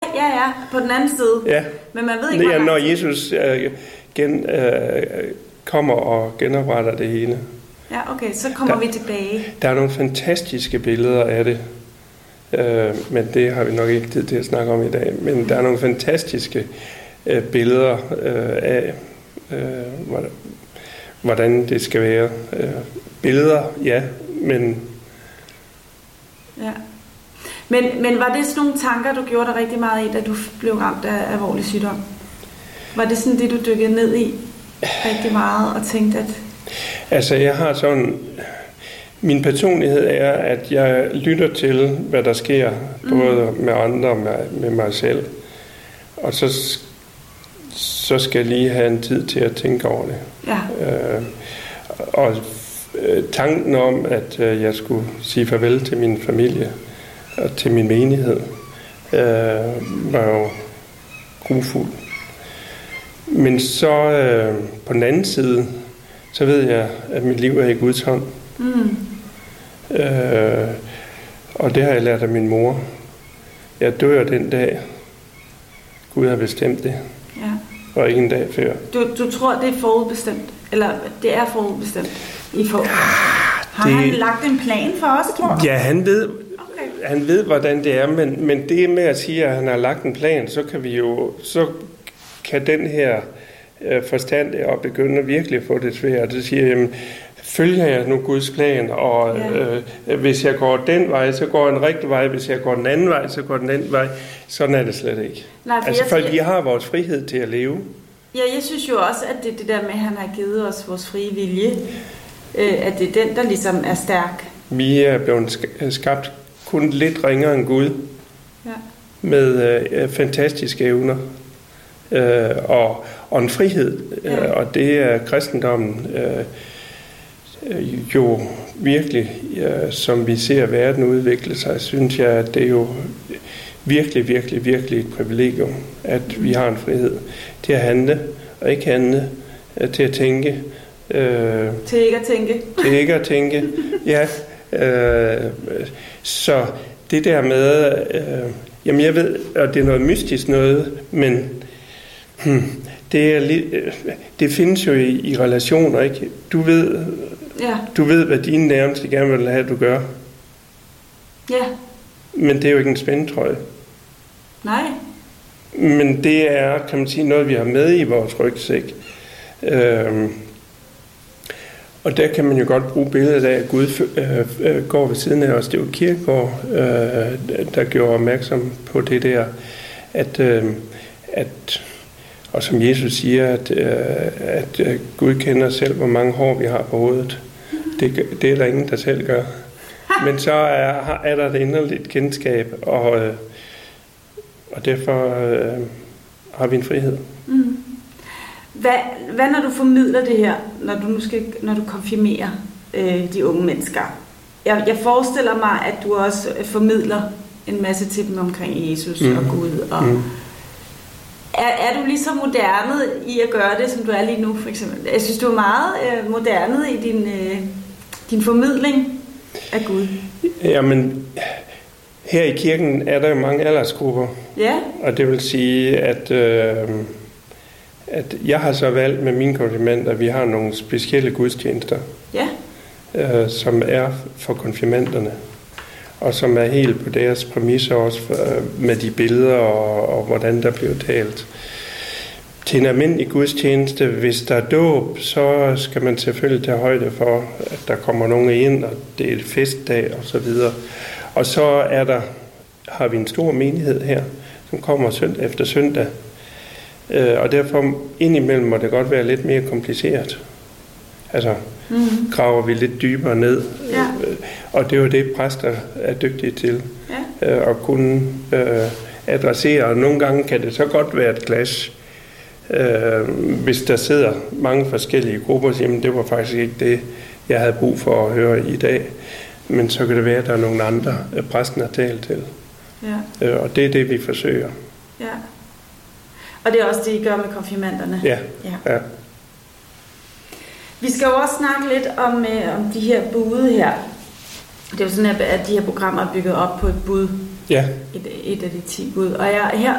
Ja, på den anden side. Ja. Men man ved ikke, når Jesus kommer og genopretter det hele. Ja, okay, så kommer vi tilbage. Der er nogle fantastiske billeder af det, men det har vi nok ikke tid til at snakke om i dag. Men der er nogle fantastiske billeder af, hvordan det skal være. Billeder, ja, men... Ja. Men var det sådan nogle tanker, du gjorde dig rigtig meget i, da du blev ramt af alvorlig sygdom? Var det sådan det, du dykkede ned i rigtig meget og tænkte, at... Altså, jeg har sådan... Min personlighed er, at jeg lytter til, hvad der sker, både med andre og med mig selv. Og så skal jeg lige have en tid til at tænke over det. Ja. Og tanken om, at jeg skulle sige farvel til min familie og til min menighed, var jo grufuld. Men så på den anden side, så ved jeg, at mit liv er i Guds hånd. Og det har jeg lært af min mor. Jeg dør den dag, Gud har bestemt det. Ja. Og ikke en dag før. Du tror, det er forudbestemt? Eller det er forudbestemt? Har han lagt en plan for os, tror du? Ja, han ved, hvordan det er, men det med at sige, at han har lagt en plan, så kan den her forstand og begynde at virkelig få det svært. Det siger, jamen, følger jeg nu Guds plan, og hvis jeg går den vej, så går jeg en rigtig vej, hvis jeg går den anden vej, så går den anden vej. Sådan er det slet ikke. Nej, for vi har vores frihed til at leve. Ja, jeg synes jo også, at det der med, at han har givet os vores frie vilje, at det er den, der ligesom er stærk. Vi er blevet skabt kun lidt ringere end Gud, med fantastiske evner og en frihed, og det er kristendommen jo virkelig, som vi ser verden udvikle sig, synes jeg, at det er jo virkelig, virkelig, virkelig et privilegium, at vi har en frihed til at handle og ikke handle, til at tænke. Til ikke at tænke. Til ikke at tænke, ja. Så det der med, jamen jeg ved, at det er noget mystisk noget, men det findes jo i relationer, ikke? Du ved, hvad dine nærmeste gerne vil have, du gør. Ja. Men det er jo ikke en spændetrøje. Nej. Men det er, kan man sige, noget, vi har med i vores rygsæk. Og der kan man jo godt bruge billedet af, at Gud går ved siden af os. Det er jo Kierkegaard, der gjorde opmærksom på det der, at og som Jesus siger, at Gud kender selv, hvor mange hår vi har på hovedet. Det er der ingen, der selv gør. Men så er der et inderligt kendskab, og derfor har vi en frihed. Mm. Hvad når du formidler det her, når du konfirmerer de unge mennesker? Jeg forestiller mig, at du også formidler en masse til dem omkring Jesus og Gud. Og er du lige så moderne i at gøre det, som du er lige nu, for eksempel? Jeg synes, du er meget moderne i din formidling af Gud. Jamen, her i kirken er der jo mange aldersgrupper. Ja. Og det vil sige, at jeg har så valgt med mine konfirmander, at vi har nogle specielle gudstjenester, som er for konfirmanderne, og som er helt på deres præmisser også med de billeder og hvordan der bliver talt. Til en almindelig gudstjeneste, hvis der er dåb, så skal man selvfølgelig tage højde for, at der kommer nogen ind, og det er et festdag og så videre. Og så har vi en stor menighed her, som kommer søndag efter søndag. Og derfor indimellem må det godt være lidt mere kompliceret. Altså, graver vi lidt dybere ned. Ja. Og det er jo det, præster er dygtige til. Ja. At kunne adressere. Og nogle gange kan det så godt være et clash. Hvis der sidder mange forskellige grupper og siger, at det var faktisk ikke det, jeg havde brug for at høre i dag. Men så kan det være, at der er nogle andre, præsten har talt til. Ja. Og det er det, vi forsøger. Ja. Og det er også det, I gør med konfirmanderne? Ja. Vi skal jo også snakke lidt om de her bude her. Det er jo sådan, at de her programmer er bygget op på et bud. Ja. Et af de 10 bud. Og her